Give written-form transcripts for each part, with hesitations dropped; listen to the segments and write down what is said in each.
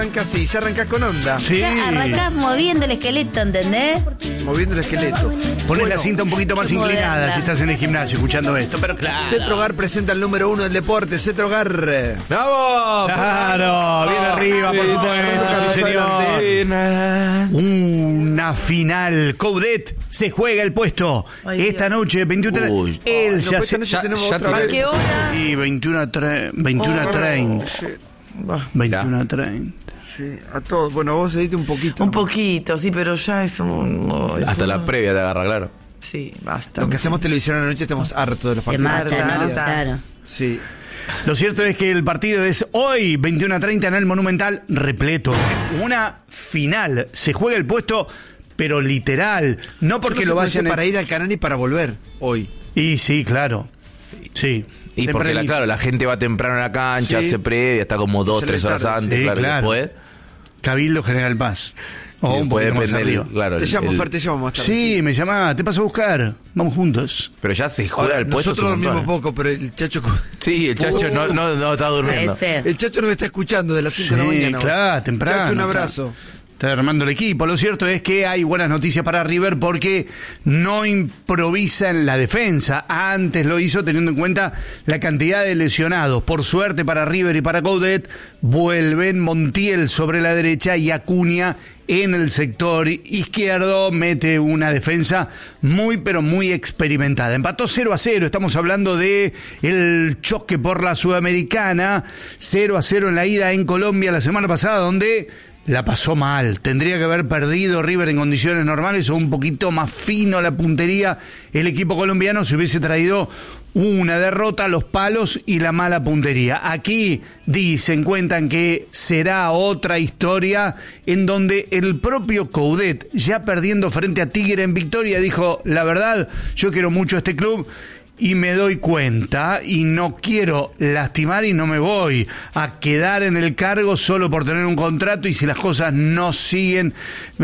Arranca así, ya arrancás con onda. Sí. Ya arrancás moviendo el esqueleto, ¿entendés? Moviendo el esqueleto. Pones la cinta un poquito más qué inclinada moderna. si estás en el gimnasio escuchando esto, pero claro. Cetrogar presenta el número 1 del deporte. Cetrogar. ¡Bravo! Claro, bien arriba, por supuesto, sí, señor. Una final. Coudet se juega el puesto. Ay, esta noche, 21:30. Uy. Él No, se pues hace. esta noche ya- tenemos ya otra te- vez. ¿Qué hora? Y 21:30. Va, 21:30. sí, a todos. Bueno, vos edite un poquito. Un poquito, sí, pero ya es Hasta la previa te agarra, claro. Sí, basta. Los que hacemos televisión a la noche estamos hartos de los Te partidos. mata, ¿no? Harta. Claro. Sí. Lo cierto es que el partido es hoy, 21:30 en el Monumental, repleto. Una final. Se juega el puesto, pero literal. No porque lo vayan para ir al canal y para volver hoy. Y sí, claro. Sí. Y porque, Temprano- claro, la gente va temprano a la cancha, Sí. hace previa, está como 2-3 horas tarde. antes, Sí, claro, claro. y después... Cabildo General Paz. O y un después poquito más depende arriba. claro, Te llamo, Fer, te llamo más tarde. Sí, me llama, te paso a buscar. Vamos juntos. Pero ya se juega Ahora, el puesto. nosotros es un dormimos montón. poco, pero el chacho. Sí, el chacho no está durmiendo. Puede ser. El chacho no me está escuchando de las 5 de la mañana. claro, temprano. Chacho, un abrazo. Claro. Está armando el equipo. Lo cierto es que hay buenas noticias para River porque no improvisa en la defensa. Antes lo hizo teniendo en cuenta la cantidad de lesionados. Por suerte para River y para Coudet, vuelven Montiel sobre la derecha y Acuña en el sector izquierdo. Mete una defensa muy pero muy experimentada. Empató 0-0. Estamos hablando de el choque por la Sudamericana. 0-0 en la ida en Colombia la semana pasada, donde la pasó mal. Tendría que haber perdido River en condiciones normales o un poquito más fino la puntería. El equipo colombiano se hubiese traído una derrota, los palos y la mala puntería. Aquí cuentan que será otra historia en donde el propio Coudet, ya perdiendo frente a Tigre en victoria, dijo: la verdad, yo quiero mucho a este club y me doy cuenta y no quiero lastimar y no me voy a quedar en el cargo solo por tener un contrato, y si las cosas no siguen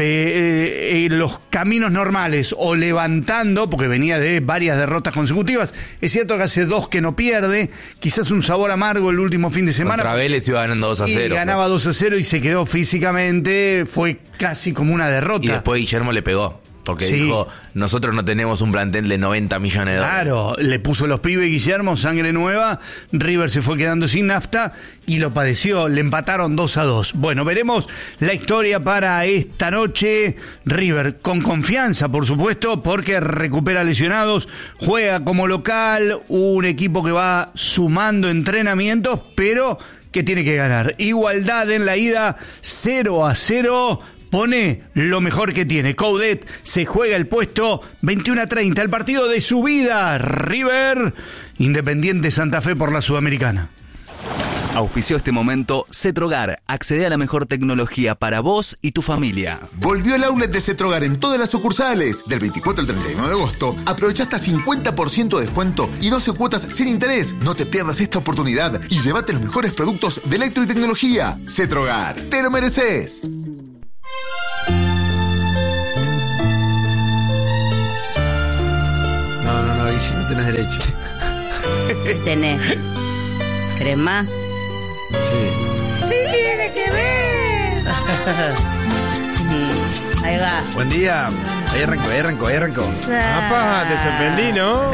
los caminos normales o levantando, porque venía de varias derrotas consecutivas. Es cierto que hace 2 que no pierde, quizás un sabor amargo el último fin de semana. Contra Vélez iba ganando 2-0. Y ganaba 2-0 y se quedó físicamente, fue casi como una derrota. Y después Guillermo le pegó. Porque Sí. dijo, nosotros no tenemos un plantel de 90 millones de dólares. Claro, le puso los pibes Guillermo, sangre nueva. River se fue quedando sin nafta y lo padeció. Le empataron 2-2. Bueno, veremos la historia para esta noche. River con confianza, por supuesto, porque recupera lesionados, juega como local, un equipo que va sumando entrenamientos, pero que tiene que ganar. Igualdad en la ida, 0-0. Pone lo mejor que tiene. Coudet se juega el puesto, 21:30, el partido de su vida. River, Independiente Santa Fe por la Sudamericana. Auspició este momento Cetrogar. Accede a la mejor tecnología para vos y tu familia. Volvió el outlet de Cetrogar en todas las sucursales. Del 24 al 31 de agosto, aprovecha hasta 50% de descuento y 12 cuotas sin interés. No te pierdas esta oportunidad y llévate los mejores productos de electro y tecnología. Cetrogar, te lo mereces. No, Guille, no tenés derecho. Tenés. ¿Crema? Sí. ¡Sí tiene que ver! Ahí va. Buen día. Ahí arrancó. ¡Apa! Te sorprendí, ¿no?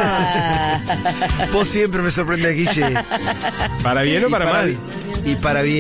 Ajá. Vos siempre me sorprendes, Guille. ¿Para bien o para mal? Y para bien.